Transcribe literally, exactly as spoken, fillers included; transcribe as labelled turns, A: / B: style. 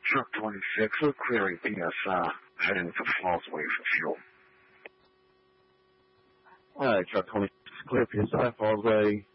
A: Truck twenty-six, we're clearing P S, uh, heading to Fallsway for fuel.
B: Alright, Truck twenty-six, clear P S I, Fallsway.